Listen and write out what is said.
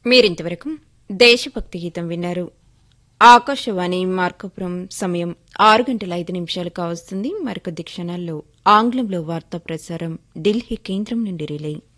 మీరింతవరకు దేశభక్తి గీతం విన్నారు. ఆకాశవాణి మార్కాపురం సమయం 6:05 కావస్తుంది. మరికొద్ది క్షణాల్లో ఆంగ్లంలో వార్తా ప్రసారం ఢిల్లీ కేంద్రం నుండి రిలే.